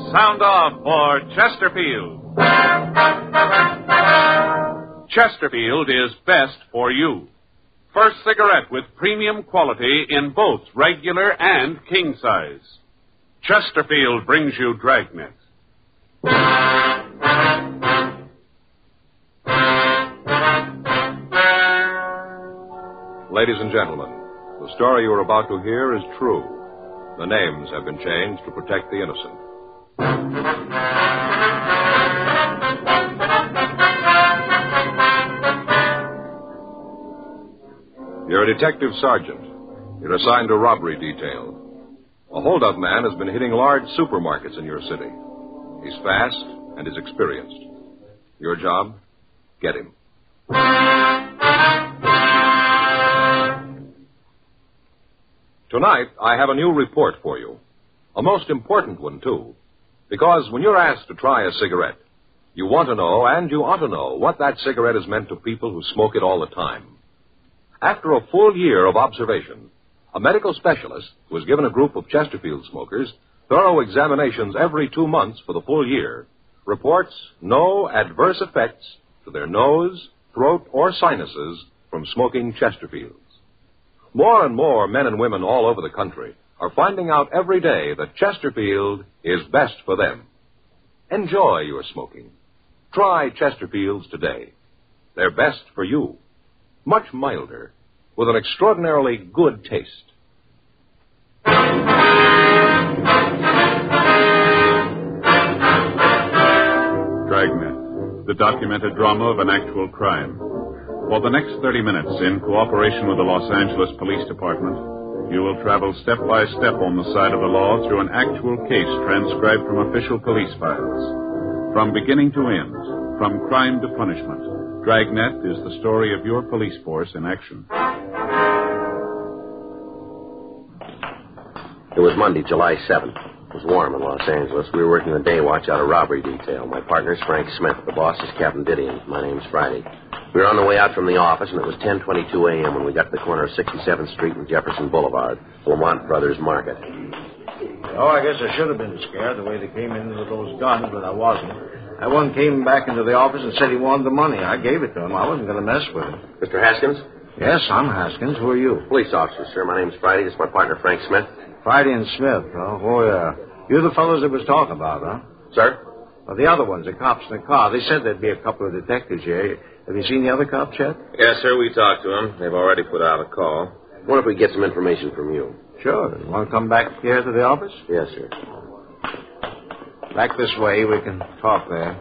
sound off for Chesterfield. Chesterfield is best for you. First cigarette with premium quality in both regular and king size. Chesterfield brings you Dragnet. Ladies and gentlemen, the story you are about to hear is true. The names have been changed to protect the innocent. You're a detective sergeant. You're assigned to robbery detail. A hold-up man has been hitting large supermarkets in your city. He's fast and is experienced. Your job? Get him. Tonight, I have a new report for you. A most important one, too. Because when you're asked to try a cigarette, you want to know, and you ought to know, what that cigarette has meant to people who smoke it all the time. After a full year of observation, a medical specialist who has given a group of Chesterfield smokers thorough examinations every 2 months for the full year reports no adverse effects to their nose, throat, or sinuses from smoking Chesterfields. More and more men and women all over the country are finding out every day that Chesterfield is best for them. Enjoy your smoking. Try Chesterfields today. They're best for you. Much milder, with an extraordinarily good taste. Dragnet, the documented drama of an actual crime. For the next 30 minutes, in cooperation with the Los Angeles Police Department, you will travel step by step on the side of the law through an actual case transcribed from official police files. From beginning to end, from crime to punishment, Dragnet is the story of your police force in action. It was Monday, July 7th. It was warm in Los Angeles. We were working the day watch out of robbery detail. My partner's Frank Smith. The boss is Captain Didion. My name's Friday. We were on the way out from the office, and it was 10:22 a.m. when we got to the corner of 67th Street and Jefferson Boulevard, Lamont Brothers Market. Oh, I guess I should have been scared the way they came in with those guns, but I wasn't. That one came back into the office and said he wanted the money. I gave it to him. I wasn't going to mess with him. Mr. Haskins? Yes, I'm Haskins. Who are you? Police officer, sir. My name's Friday. This is my partner, Frank Smith. Friday and Smith. Oh, yeah. You're the fellows that was talking about, huh? Sir? Well, the other ones, the cops in the car. They said there'd be a couple of detectives here. Have you seen the other cops yet? Yes, sir. We talked to them. They've already put out a call. What if we get some information from you? Sure. You want to come back here to the office? Yes, sir. Back this way. We can talk there.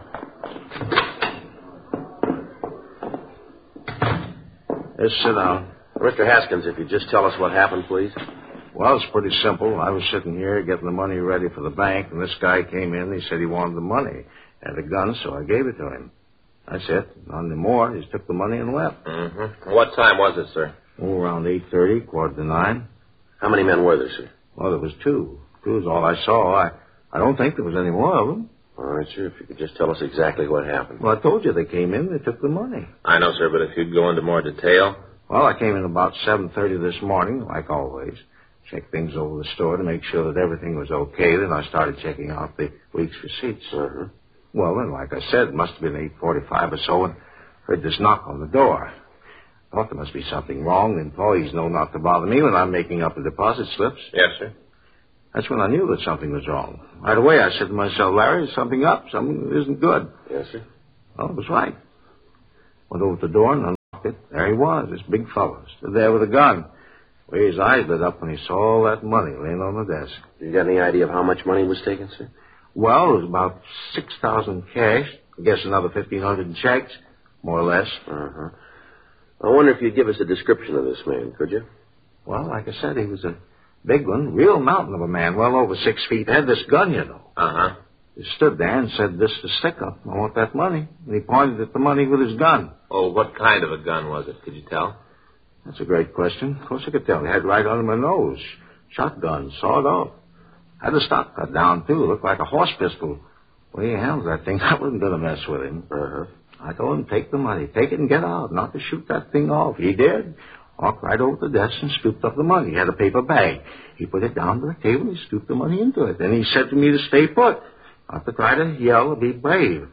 Just sit down. Mr. Haskins, if you'd just tell us what happened, please. Well, it's pretty simple. I was sitting here getting the money ready for the bank, and this guy came in. He said he wanted the money and a gun, so I gave it to him. That's it. None more. He just took the money and left. Mm-hmm. What time was it, sir? Oh, around 8:30, 8:45. How many men were there, sir? Well, there was two. Two is all I saw. I don't think there was any more of them. All right, sir. If you could just tell us exactly what happened. Well, I told you they came in. They took the money. I know, sir, but if you'd go into more detail. Well, I came in about 7:30 this morning, like always. Checked things over the store to make sure that everything was okay. Then I started checking out the week's receipts. Uh-huh. Well, then, like I said, it must have been 8:45 or so, and heard this knock on the door. Thought there must be something wrong. The employees know not to bother me when I'm making up the deposit slips. Yes, sir. That's when I knew that something was wrong. Right away, I said to myself, Larry, there's something up. Something isn't good. Yes, sir. Well, it was right. Went over to the door and unlocked it. There he was, this big fellow, stood there with a gun. Well, his eyes lit up when he saw all that money laying on the desk. You got any idea of how much money was taken, sir? Well, it was about $6,000 cash. I guess another $1,500 in checks, more or less. Uh-huh. I wonder if you'd give us a description of this man, could you? Well, like I said, he was a big one, real mountain of a man, well over 6 feet. Had this gun, you know. Uh-huh. He stood there and said, this is stick-up. I want that money. And he pointed at the money with his gun. Oh, what kind of a gun was it? Could you tell? That's a great question. Of course I could tell. He had right under my nose. Shotgun, sawed off. Had the stock cut down, too. Looked like a horse pistol. Well, he handled that thing. I wasn't going to mess with him. Uh-huh. I told him, take the money. Take it and get out. Not to shoot that thing off. He did. Walked right over to the desk and scooped up the money. He had a paper bag. He put it down to the table and he scooped the money into it. Then he said to me to stay put. Not to try to yell or be brave.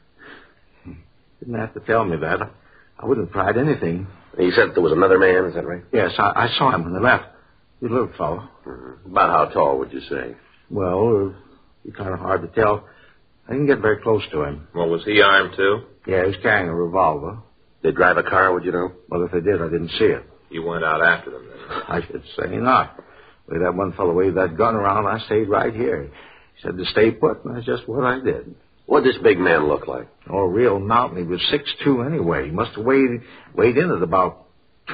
Didn't have to tell me that. I wouldn't have tried anything. He said there was another man, is that right? Yes, I saw him when they left. He's a little fellow. Mm-hmm. About how tall would you say? Well, it's kind of hard to tell. I didn't get very close to him. Well, was he armed, too? Yeah, he was carrying a revolver. They drive a car, would you know? Well, if they did, I didn't see it. You went out after them, then? I should say not. The way that one fellow waved that gun around, I stayed right here. He said to stay put, and that's just what I did. What'd this big man look like? Oh, a real mountain. He was 6'2" anyway. He must have weighed in at about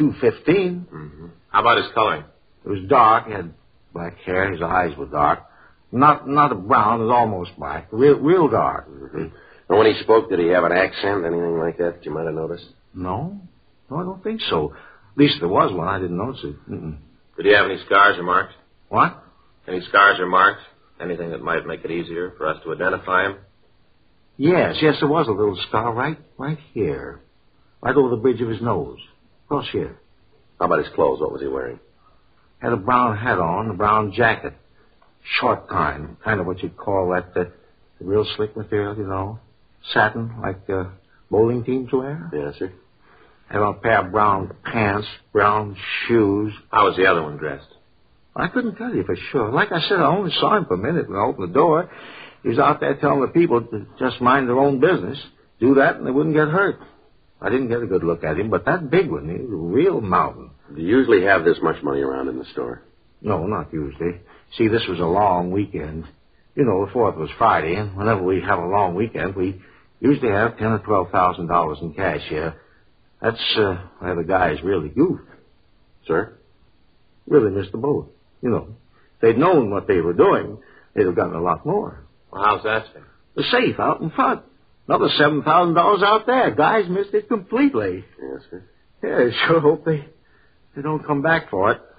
215. Mm-hmm. How about his coloring? It was dark. He had black hair. His eyes were dark. Not a brown. It was almost black. Real dark. Mm-hmm. And when he spoke, did he have an accent, anything like that you might have noticed? No, I don't think so. At least there was one. I didn't notice it. Mm-mm. Did he have any scars or marks? What? Any scars or marks? Anything that might make it easier for us to identify him? Yes, there was a little scar right here. Right over the bridge of his nose. Across here. How about his clothes? What was he wearing? Had a brown hat on, a brown jacket. Short kind of what you'd call that the real slick material, you know. Satin, like bowling teams wear. Yes, sir. Had on a pair of brown pants, brown shoes. How was the other one dressed? I couldn't tell you for sure. Like I said, I only saw him for a minute when I opened the door. He was out there telling the people to just mind their own business, do that, and they wouldn't get hurt. I didn't get a good look at him, but that big one, he was a real mountain. Do you usually have this much money around in the store? No, not usually. See, this was a long weekend. You know, the 4th was Friday, and whenever we have a long weekend, we usually have $10,000 or $12,000 in cash here. That's where the guys really goofed. Sir? Really missed the boat. You know, if they'd known what they were doing, they'd have gotten a lot more. Well, how's that, sir? The safe out in front. Another $7,000 out there. Guys missed it completely. Yes, sir. Yeah, I sure hope they don't come back for it.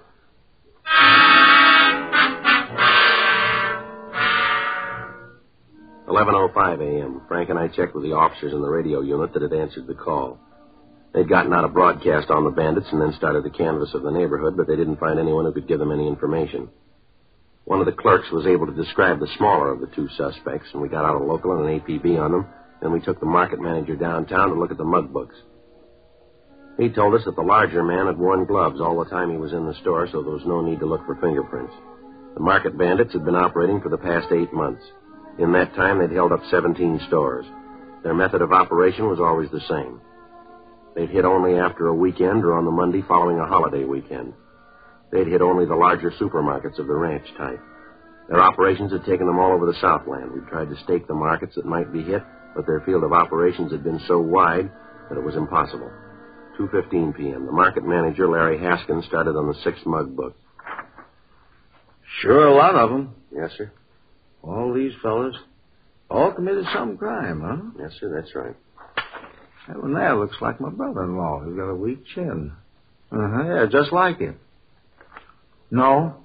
$11:05 a.m. Frank and I checked with the officers in the radio unit that had answered the call. They'd gotten out a broadcast on the bandits and then started the canvass of the neighborhood, but they didn't find anyone who could give them any information. One of the clerks was able to describe the smaller of the two suspects, and we got out a local and an APB on them. Then we took the market manager downtown to look at the mug books. He told us that the larger man had worn gloves all the time he was in the store, so there was no need to look for fingerprints. The market bandits had been operating for the past 8 months. In that time, they'd held up 17 stores. Their method of operation was always the same. They'd hit only after a weekend or on the Monday following a holiday weekend. They'd hit only the larger supermarkets of the ranch type. Their operations had taken them all over the Southland. We tried to stake the markets that might be hit, but their field of operations had been so wide that it was impossible. 2:15 p.m. The market manager, Larry Haskins, started on the 6th mug book. Sure, a lot of them. Yes, sir. All these fellas, all committed some crime, huh? Yes, sir, that's right. That one there looks like my brother-in-law. He's got a weak chin. Yeah, just like him. No.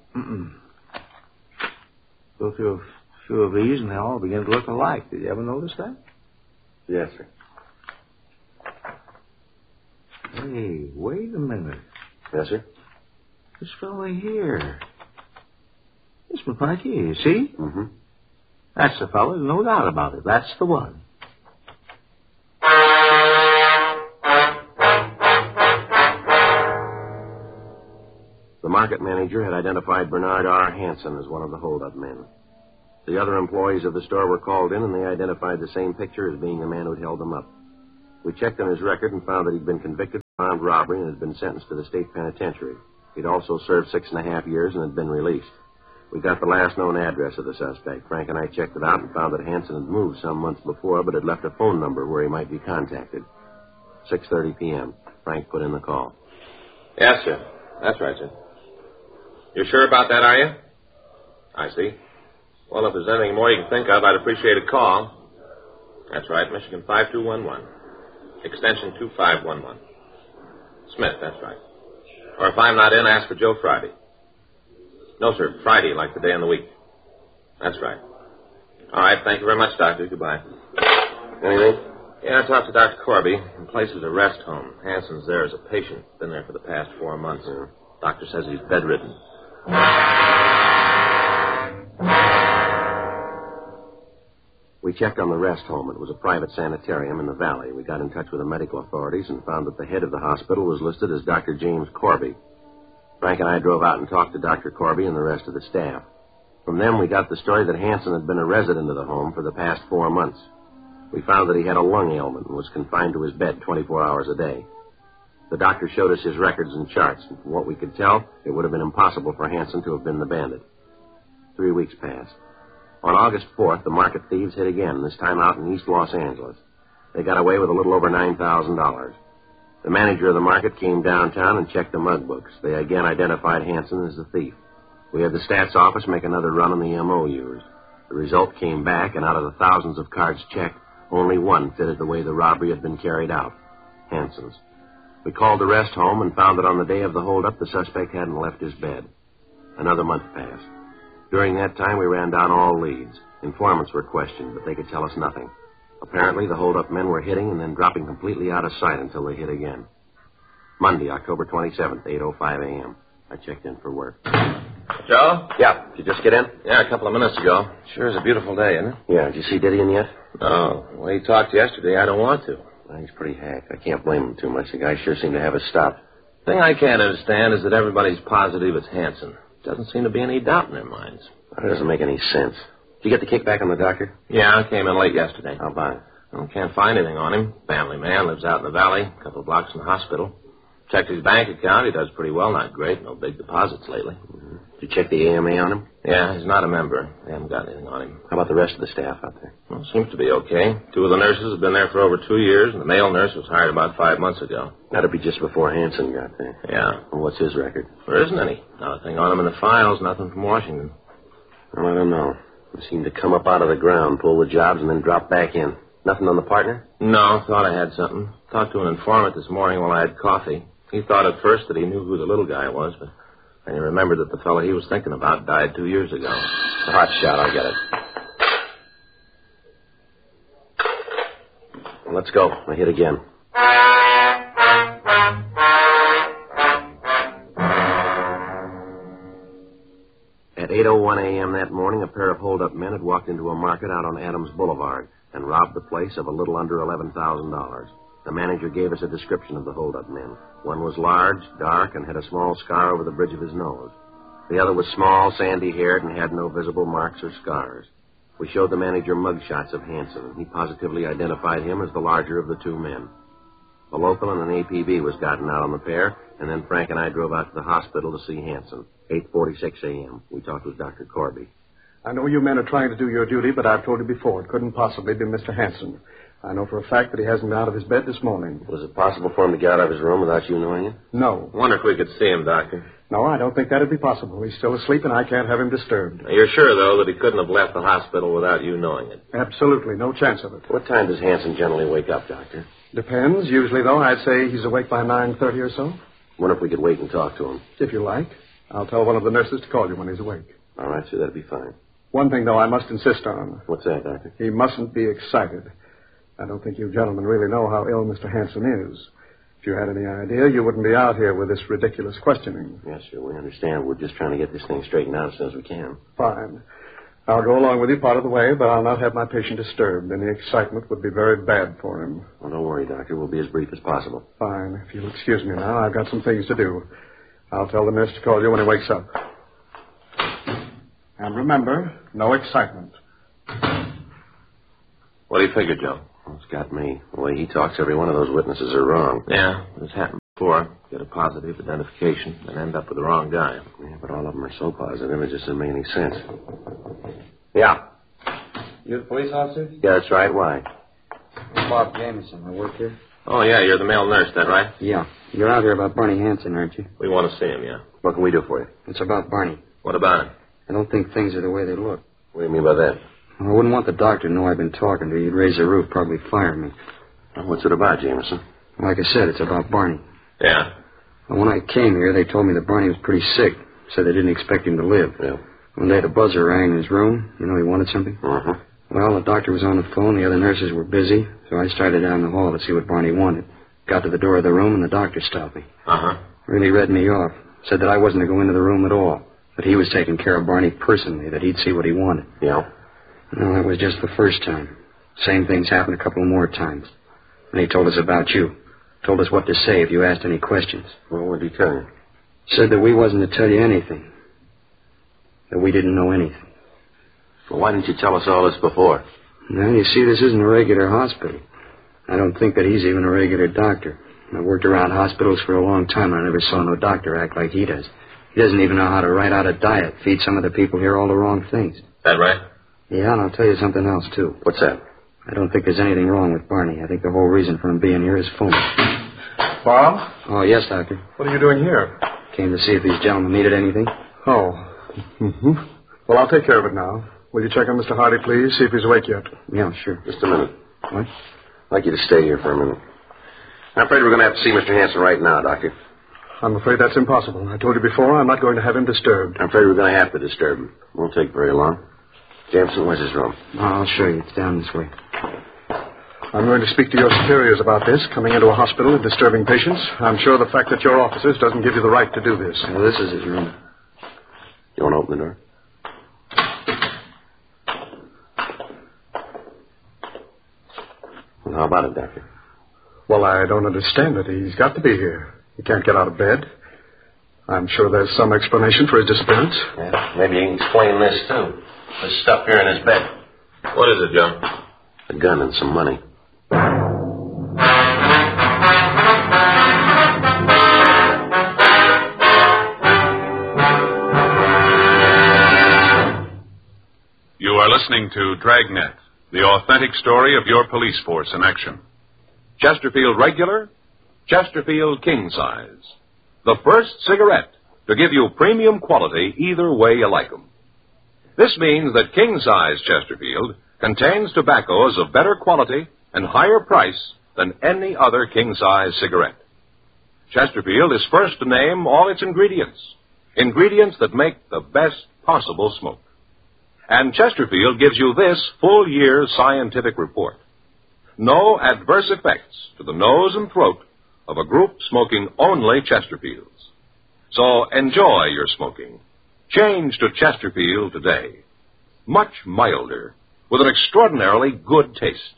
Go through a few of these, and they all begin to look alike. Did you ever notice that? Yes, sir. Hey, wait a minute. Yes, sir. This fella here. This one right here, you see? Mm-hmm. That's the fella, no doubt about it. That's the one. The market manager had identified Bernard R. Hansen as one of the hold-up men. The other employees of the store were called in, and they identified the same picture as being the man who'd held them up. We checked on his record and found that he'd been convicted of armed robbery and had been sentenced to the state penitentiary. He'd also served 6.5 years and had been released. We got the last known address of the suspect. Frank and I checked it out and found that Hansen had moved some months before, but had left a phone number where he might be contacted. 6:30 p.m. Frank put in the call. Yes, sir. That's right, sir. You're sure about that, are you? I see. Well, if there's anything more you can think of, I'd appreciate a call. That's right, Michigan 5211. Extension 2511. Smith, that's right. Or if I'm not in, ask for Joe Friday. No, sir, Friday, like the day in the week. That's right. All right, thank you very much, Doctor. Goodbye. Anything? Yeah, I talked to Dr. Corby. The place is a rest home. Hansen's there as a patient. Been there for the past 4 months. Doctor says he's bedridden. We checked on the rest home. It was a private sanitarium in the valley. We got in touch with the medical authorities and found that the head of the hospital was listed as Dr. James Corby. Frank and I drove out and talked to Dr. Corby and the rest of the staff. From them, we got the story that Hansen had been a resident of the home for the past 4 months. We found that he had a lung ailment and was confined to his bed 24 hours a day. The doctor showed us his records and charts, and from what we could tell, it would have been impossible for Hansen to have been the bandit. 3 weeks passed. On August 4th, the market thieves hit again, this time out in East Los Angeles. They got away with a little over $9,000. The manager of the market came downtown and checked the mug books. They again identified Hansen as the thief. We had the stats office make another run on the MOUs. The result came back, and out of the thousands of cards checked, only one fitted the way the robbery had been carried out, Hansen's. We called the rest home and found that on the day of the holdup, the suspect hadn't left his bed. Another month passed. During that time, we ran down all leads. Informants were questioned, but they could tell us nothing. Apparently, the hold-up men were hitting and then dropping completely out of sight until they hit again. Monday, October 27th, 8:05 a.m. I checked in for work. Joe? Yeah, did you just get in? Yeah, a couple of minutes ago. Sure is a beautiful day, isn't it? Yeah, did you see Didion yet? No. The way he talked yesterday, I don't want to. Well, he's pretty hacked. I can't blame him too much. The guy sure seemed to have us stopped. The thing I can't understand is that everybody's positive it's Hansen. Doesn't seem to be any doubt in their minds. That doesn't make any sense. Did you get the kickback on the doctor? Yeah, I came in late yesterday. How about it? Well, can't find anything on him. Family man, lives out in the valley, a couple of blocks from the hospital. Checked his bank account. He does pretty well, not great. No big deposits lately. Mm-hmm. Did you check the AMA on him? Yeah, he's not a member. They haven't got anything on him. How about the rest of the staff out there? Well, seems to be okay. 2 of the nurses have been there for over 2 years, and the male nurse was hired about 5 months ago. That'd be just before Hansen got there. Yeah. Well, what's his record? There isn't any. Not a thing on him in the files, nothing from Washington. Well, I don't know. He seemed to come up out of the ground, pull the jobs, and then drop back in. Nothing on the partner? No, thought I had something. Talked to an informant this morning while I had coffee. He thought at first that he knew who the little guy was, but then he remembered that the fellow he was thinking about died 2 years ago. A hot shot, I'll get it. Well, let's go. I hit again. At 8:01 a.m. that morning, a pair of hold-up men had walked into a market out on Adams Boulevard and robbed the place of a little under $11,000. The manager gave us a description of the hold-up men. One was large, dark, and had a small scar over the bridge of his nose. The other was small, sandy-haired, and had no visible marks or scars. We showed the manager mugshots of Hansen, and he positively identified him as the larger of the 2 men. A local and an APB was gotten out on the pair, and then Frank and I drove out to the hospital to see Hansen. 8:46 a.m. We talked with Dr. Corby. I know you men are trying to do your duty, but I've told you before it couldn't possibly be Mr. Hansen. I know for a fact that he hasn't been out of his bed this morning. Was it possible for him to get out of his room without you knowing it? No. Wonder if we could see him, Doctor. No, I don't think that'd be possible. He's still asleep, and I can't have him disturbed. You're sure, though, that he couldn't have left the hospital without you knowing it? Absolutely. No chance of it. What time does Hansen generally wake up, Doctor? Depends. Usually, though, I'd say he's awake by 9:30 or so. Wonder if we could wait and talk to him. If you like. I'll tell one of the nurses to call you when he's awake. All right, sir, that'd be fine. One thing, though, I must insist on. What's that, Doctor? He mustn't be excited. I don't think you gentlemen really know how ill Mr. Hansen is. If you had any idea, you wouldn't be out here with this ridiculous questioning. Yes, sir, we understand. We're just trying to get this thing straightened out as soon as we can. Fine. I'll go along with you part of the way, but I'll not have my patient disturbed. Any excitement would be very bad for him. Well, don't worry, Doctor. We'll be as brief as possible. Fine. If you'll excuse me now, I've got some things to do. I'll tell the nurse to call you when he wakes up. And remember, no excitement. What do you figure, Joe? Well, it's got me. The way he talks, every one of those witnesses are wrong. Yeah, this happened before. Get a positive identification and end up with the wrong guy. Yeah, but all of them are so positive, it just doesn't make any sense. Yeah. You the police officer? Yeah, that's right. Why? I'm Bob Jameson. I work here. Oh, yeah, you're the male nurse, that right? Yeah. You're out here about Barney Hansen, aren't you? We want to see him, yeah. What can we do for you? It's about Barney. What about him? I don't think things are the way they look. What do you mean by that? I wouldn't want the doctor to know I've been talking to you. He'd raise the roof, probably fire me. Well, what's it about, Jameson? Like I said, it's about Barney. Yeah. Well, when I came here, they told me that Barney was pretty sick. Said they didn't expect him to live. Yeah. One day the buzzer rang in his room. You know he wanted something? Uh-huh. Well, the doctor was on the phone. The other nurses were busy. So I started down the hall to see what Barney wanted. Got to the door of the room, and the doctor stopped me. Uh-huh. Really read me off. Said that I wasn't to go into the room at all. That he was taking care of Barney personally. That he'd see what he wanted. Yeah? No, that was just the first time. Same thing's happened a couple more times. And he told us about you. Told us what to say if you asked any questions. Well, what did he tell you? Said that we wasn't to tell you anything. That we didn't know anything. Well, why didn't you tell us all this before? Well, you see, this isn't a regular hospital. I don't think that he's even a regular doctor. I've worked around hospitals for a long time, and I never saw no doctor act like he does. He doesn't even know how to write out a diet, feed some of the people here all the wrong things. That right? Yeah, and I'll tell you something else, too. What's that? I don't think there's anything wrong with Barney. I think the whole reason for him being here is phony. Bob? Oh, yes, Doctor. What are you doing here? Came to see if these gentlemen needed anything. Oh. Mm-hmm. Well, I'll take care of it now. Will you check on Mr. Hardy, please? See if he's awake yet. Yeah, sure. Just a minute. What? I'd like you to stay here for a minute. I'm afraid we're going to have to see Mr. Hanson right now, Doctor. I'm afraid that's impossible. I told you before, I'm not going to have him disturbed. I'm afraid we're going to have to disturb him. Won't take very long. Jameson, where's his room? Oh, I'll show you. It's down this way. I'm going to speak to your superiors about this, coming into a hospital and disturbing patients. I'm sure the fact that you're officers doesn't give you the right to do this. Well, this is his room. You want to open the door? Well, how about it, Doctor? Well, I don't understand it. He's got to be here. He can't get out of bed. I'm sure there's some explanation for his disappearance. Yeah, maybe you can explain this, too. This stuff here in his bed. What is it, Joe? A gun and some money. You are listening to Dragnet, the authentic story of your police force in action. Chesterfield Regular, Chesterfield King Size. The first cigarette to give you premium quality either way you like 'em. This means that King Size Chesterfield contains tobaccos of better quality and higher price than any other King Size cigarette. Chesterfield is first to name all its ingredients, ingredients that make the best possible smoke. And Chesterfield gives you this full year's scientific report. No adverse effects to the nose and throat of a group smoking only Chesterfields. So enjoy your smoking. Change to Chesterfield today. Much milder, with an extraordinarily good taste.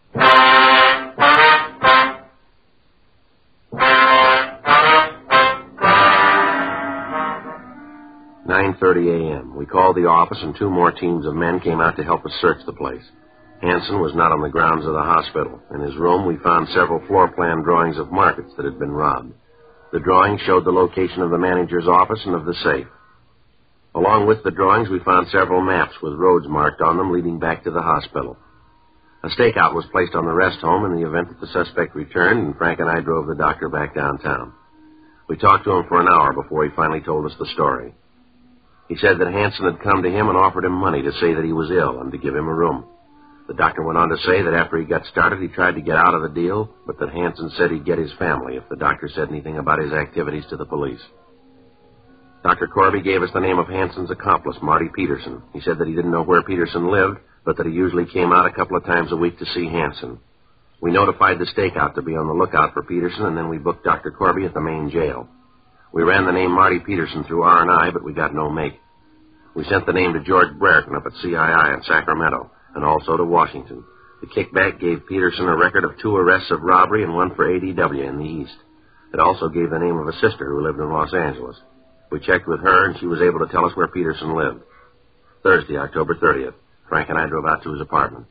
9:30 a.m. We called the office, and 2 more teams of men came out to help us search the place. Hanson was not on the grounds of the hospital. In his room, we found several floor plan drawings of markets that had been robbed. The drawings showed the location of the manager's office and of the safe. Along with the drawings, we found several maps with roads marked on them leading back to the hospital. A stakeout was placed on the rest home in the event that the suspect returned, and Frank and I drove the doctor back downtown. We talked to him for an hour before he finally told us the story. He said that Hanson had come to him and offered him money to say that he was ill and to give him a room. The doctor went on to say that after he got started, he tried to get out of the deal, but that Hanson said he'd get his family if the doctor said anything about his activities to the police. Dr. Corby gave us the name of Hanson's accomplice, Marty Peterson. He said that he didn't know where Peterson lived, but that he usually came out a couple of times a week to see Hanson. We notified the stakeout to be on the lookout for Peterson, and then we booked Dr. Corby at the main jail. We ran the name Marty Peterson through R&I, but we got no make. We sent the name to George Brereton up at CII in Sacramento, and also to Washington. The kickback gave Peterson a record of 2 arrests of robbery and 1 for ADW in the East. It also gave the name of a sister who lived in Los Angeles. We checked with her, and she was able to tell us where Peterson lived. Thursday, October 30th. Frank and I drove out to his apartment.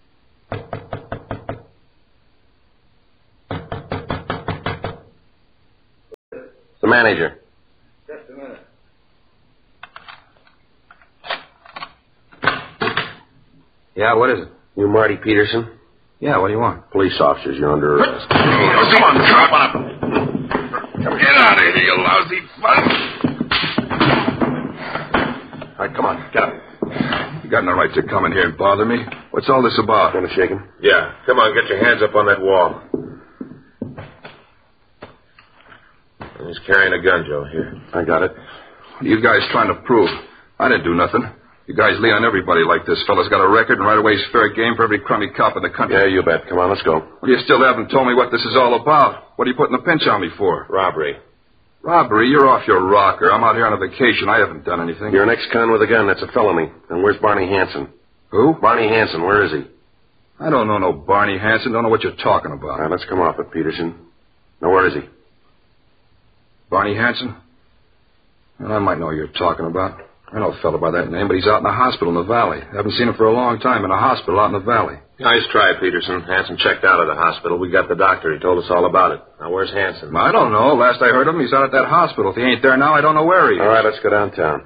The manager. Just a minute. Yeah, what is it? You Marty Peterson? Yeah, what do you want? Police officers, you're under arrest. Come on, drop on up. Get out of here, you lousy fuck. All right, come on, get up. You got no right to come in here and bother me. What's all this about? Want to shake him? Yeah, come on, get your hands up on that wall. He's carrying a gun, Joe, here. I got it. What are you guys trying to prove? I didn't do nothing. You guys lean on everybody like this. Fella's got a record, and right away he's fair game for every crummy cop in the country. Yeah, you bet. Come on, let's go. Well, you still haven't told me what this is all about. What are you putting the pinch on me for? Robbery. Robbery? You're off your rocker. I'm out here on a vacation. I haven't done anything. You're an ex-con with a gun. That's a felony. And where's Barney Hanson? Who? Barney Hanson, where is he? I don't know no Barney Hanson. Don't know what you're talking about. All right, let's come off it, Peterson. Now, where is he? Barney Hanson? Well, I might know who you're talking about. I know a fellow by that name, but he's out in the hospital in the valley. Haven't seen him for a long time in a hospital out in the valley. Nice try, Peterson. Hanson checked out of the hospital. We got the doctor. He told us all about it. Now, where's Hanson? I don't know. Last I heard of him, he's out at that hospital. If he ain't there now, I don't know where he is. All right, let's go downtown.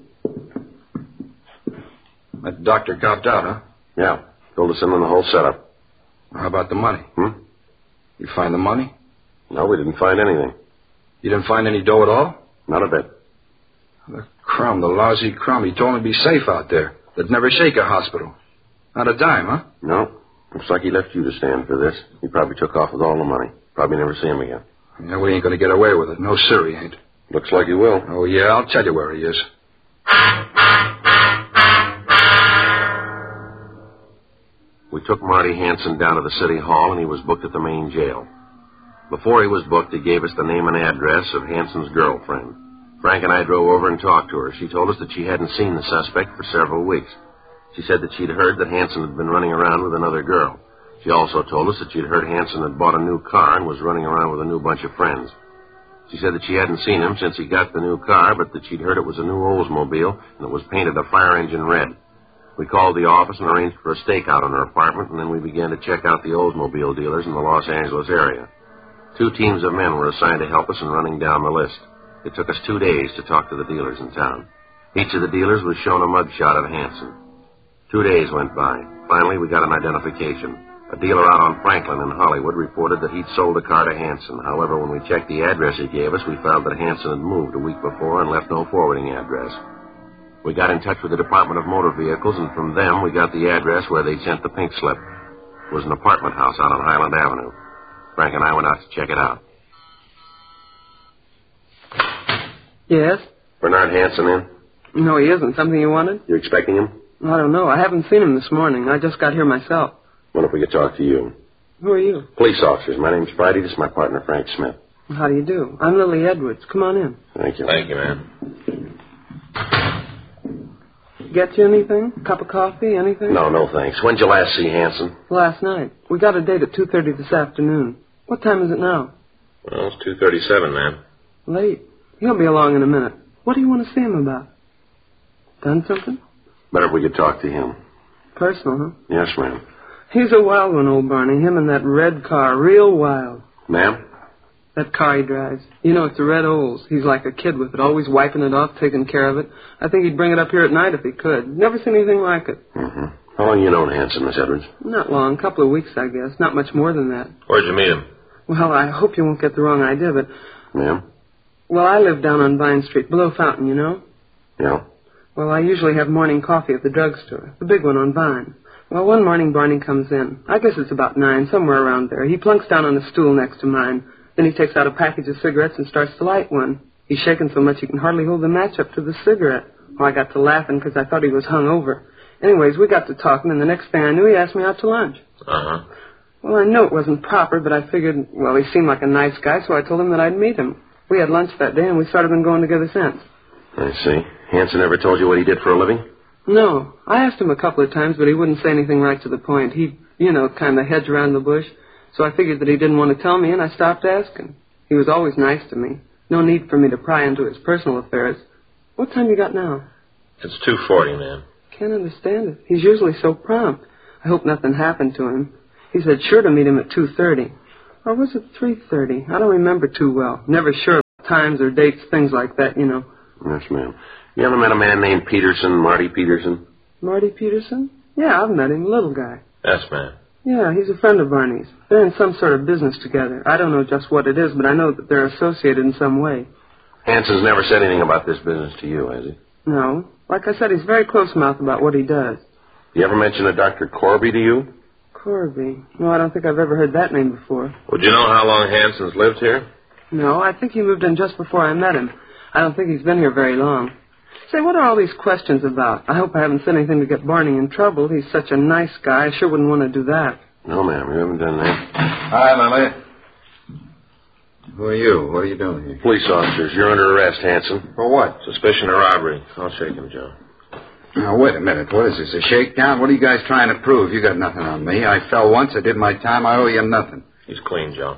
That doctor copped out, huh? Yeah. Filled us in on the whole setup. How about the money? You find the money? No, we didn't find anything. You didn't find any dough at all? Not a bit. The crumb, the lousy crumb. He told me to be safe out there. They'd never shake a hospital. Not a dime, huh? No. Looks like he left you to stand for this. He probably took off with all the money. Probably never see him again. Yeah, we ain't going to get away with it. No, sir, he ain't. Looks like he will. Oh, yeah, I'll tell you where he is. We took Marty Hanson down to the city hall, and he was booked at the main jail. Before he was booked, he gave us the name and address of Hanson's girlfriend. Frank and I drove over and talked to her. She told us that she hadn't seen the suspect for several weeks. She said that she'd heard that Hanson had been running around with another girl. She also told us that she'd heard Hanson had bought a new car and was running around with a new bunch of friends. She said that she hadn't seen him since he got the new car, but that she'd heard it was a new Oldsmobile and it was painted a fire engine red. We called the office and arranged for a stakeout on her apartment, and then we began to check out the Oldsmobile dealers in the Los Angeles area. 2 teams of men were assigned to help us in running down the list. It took us 2 days to talk to the dealers in town. Each of the dealers was shown a mugshot of Hanson. 2 days went by. Finally, we got an identification. A dealer out on Franklin in Hollywood reported that he'd sold a car to Hanson. However, when we checked the address he gave us, we found that Hanson had moved a week before and left no forwarding address. We got in touch with the Department of Motor Vehicles, and from them we got the address where they sent the pink slip. It was an apartment house out on Highland Avenue. Frank and I went out to check it out. Yes? Bernard Hanson in? No, he isn't. Something you wanted? You expecting him? I don't know. I haven't seen him this morning. I just got here myself. Wonder if we could talk to you. Who are you? Police officers. My name's Friday. This is my partner, Frank Smith. How do you do? I'm Lily Edwards. Come on in. Thank you. Thank you, man. Get you anything? Cup of coffee? Anything? No, thanks. When'd you last see Hanson? Last night. We got a date at 2:30 this afternoon. What time is it now? Well, it's 2:37, man. Late. He'll be along in a minute. What do you want to see him about? Done something? Better if we could talk to him. Personal, huh? Yes, ma'am. He's a wild one, old Barney. Him and that red car. Real wild. Ma'am? That car he drives. You know, it's a red Olds. He's like a kid with it, always wiping it off, taking care of it. I think he'd bring it up here at night if he could. Never seen anything like it. Mm-hmm. How long you known Hanson, Miss Edwards? Not long. A couple of weeks, I guess. Not much more than that. Where'd you meet him? Well, I hope you won't get the wrong idea, but... Ma'am? Well, I live down on Vine Street, below Fountain, you know? Yeah. Well, I usually have morning coffee at the drugstore, the big one on Vine. Well, one morning Barney comes in. I guess it's about 9, somewhere around there. He plunks down on a stool next to mine. Then he takes out a package of cigarettes and starts to light one. He's shaking so much he can hardly hold the match up to the cigarette. Well, I got to laughing because I thought he was hung over. Anyways, we got to talking, and the next thing I knew, he asked me out to lunch. Uh-huh. Well, I know it wasn't proper, but I figured, well, he seemed like a nice guy, so I told him that I'd meet him. We had lunch that day, and we sort of been going together since. I see. Hanson ever told you what he did for a living? No. I asked him a couple of times, but he wouldn't say anything right to the point. He'd, kind of hedge around the bush. So I figured that he didn't want to tell me, and I stopped asking. He was always nice to me. No need for me to pry into his personal affairs. What time you got now? It's 2:40, man. Can't understand it. He's usually so prompt. I hope nothing happened to him. He said sure to meet him at 2:30. Or was it 3:30? I don't remember too well. Never sure of times or dates, things like that, you know. Yes, ma'am. You ever met a man named Peterson, Marty Peterson? Marty Peterson? Yeah, I've met him. Little guy. Yes, man. Yeah, he's a friend of Barney's. They're in some sort of business together. I don't know just what it is, but I know that they're associated in some way. Hanson's never said anything about this business to you, has he? No. Like I said, he's very close-mouthed about what he does. You ever mention a Dr. Corby to you? Corby? No, I don't think I've ever heard that name before. Would you know how long Hanson's lived here? No, I think he moved in just before I met him. I don't think he's been here very long. Say, what are all these questions about? I hope I haven't said anything to get Barney in trouble. He's such a nice guy. I sure wouldn't want to do that. No, ma'am. You haven't done that. Hi, Lily. Who are you? What are you doing here? Police officers. You're under arrest, Hanson. For what? Suspicion of robbery. I'll shake him, Joe. Now, wait a minute. What is this, a shakedown? What are you guys trying to prove? You got nothing on me. I fell once. I did my time. I owe you nothing. He's clean, Joe.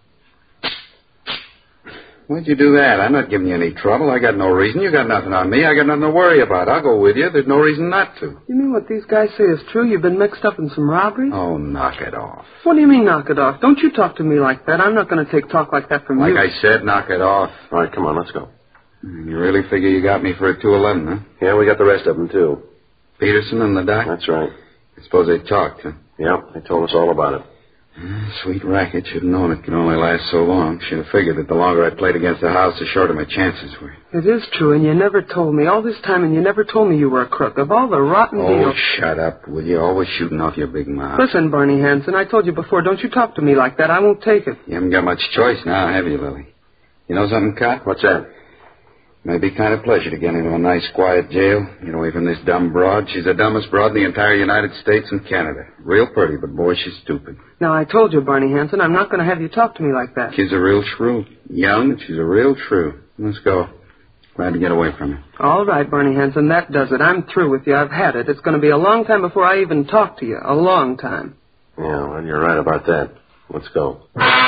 Why'd you do that? I'm not giving you any trouble. I got no reason. You got nothing on me. I got nothing to worry about. I'll go with you. There's no reason not to. You mean what these guys say is true? You've been mixed up in some robberies? Oh, knock it off. What do you mean, knock it off? Don't you talk to me like that. I'm not going to take talk like that from you. Like I said, knock it off. All right, come on, let's go. You really figure you got me for a 211, huh? Yeah, we got the rest of them, too. Peterson and the doc? That's right. I suppose they talked, huh? Yeah, they told us all about it. Sweet racket. Should have known it could only last so long. Should have figured that the longer I played against the house, the shorter my chances were. It is true, and you never told me. All this time, and you never told me you were a crook. Of all the rotten deals... Shut up, will you? Always shooting off your big mouth. Listen, Barney Hanson, I told you before, don't you talk to me like that. I won't take it. You haven't got much choice now, have you, Lily? You know something, Cop? What's that? May be kind of pleasure to get into a nice, quiet jail. Get away from this dumb broad. She's the dumbest broad in the entire United States and Canada. Real pretty, but boy, she's stupid. Now, I told you, Barney Hanson, I'm not going to have you talk to me like that. She's a real shrew. Young, but she's a real shrew. Let's go. Glad to get away from her. All right, Barney Hanson, that does it. I'm through with you. I've had it. It's going to be a long time before I even talk to you. A long time. Yeah, well, you're right about that. Let's go.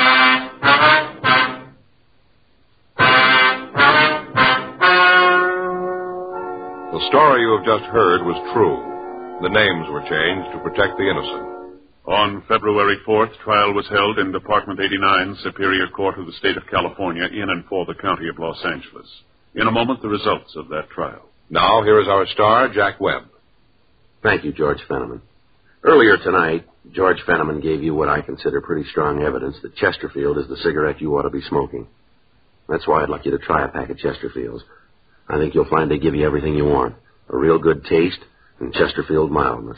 The story you have just heard was true. The names were changed to protect the innocent. On February 4th, trial was held in Department 89, Superior Court of the State of California, in and for the County of Los Angeles. In a moment, the results of that trial. Now, here is our star, Jack Webb. Thank you, George Fenneman. Earlier tonight, George Fenneman gave you what I consider pretty strong evidence that Chesterfield is the cigarette you ought to be smoking. That's why I'd like you to try a pack of Chesterfields. I think you'll find they give you everything you want. A real good taste and Chesterfield mildness.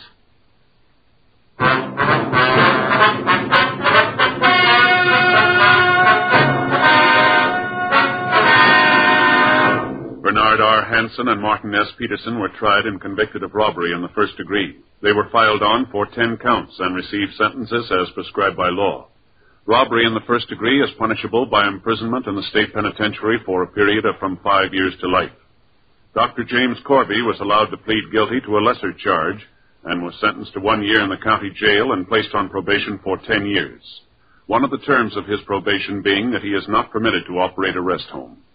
Bernard R. Hansen and Martin S. Peterson were tried and convicted of robbery in the first degree. They were filed on for 10 counts and received sentences as prescribed by law. Robbery in the first degree is punishable by imprisonment in the state penitentiary for a period of from 5 years to life. Dr. James Corby was allowed to plead guilty to a lesser charge and was sentenced to 1 year in the county jail and placed on probation for 10 years. One of the terms of his probation being that he is not permitted to operate a rest home.